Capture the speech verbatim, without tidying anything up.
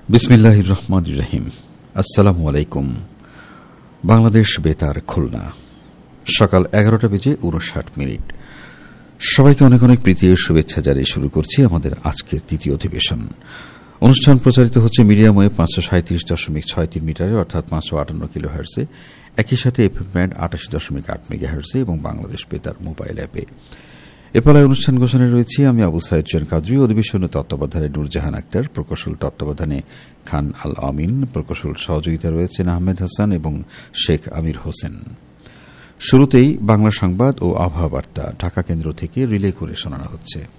বিসমিল্লাহির রহমানির রহিম। আসসালামু আলাইকুম। বাংলাদেশ বেতার খুলনা, সকাল এগারোটা বেজে উনষাট মিনিট। সবাইকে অনেক অনেক প্রীতি ও শুভেচ্ছা জানিয়ে শুরু করছি আমাদের আজকের দ্বিতীয় অধিবেশন। অনুষ্ঠান প্রচারিত হচ্ছে মিডিয়াম ওয়েভ পাঁচশো সাঁত্রিশ দশমিক ছয় তিন মিটারে অর্থাৎ পাঁচশো আটান্ন কিলো হার্সে, একই সাথে এফএম ব্যান্ড আটাশি দশমিক আট মেগা হার্সে এবং বাংলাদেশ বেতার মোবাইল অ্যাপে। এপালায় অনুষ্ঠান ঘোষণায় রয়েছি আমি আবু সাইদ জৈন কাদরি। অধিবেশনের তত্ত্বাবধানে নূরজাহান আক্তার, প্রকৌশল তত্ত্বাবধানে খান আল আমিন, প্রকৌশল সহযোগিতা রয়েছেন আহমেদ হাসান এবং শেখ আমির হোসেন। শুরুতেই বাংলা সংবাদ ও আবহাওয়া বার্তা ঢাকা কেন্দ্র থেকে রিলে করে শোনানো হচ্ছে।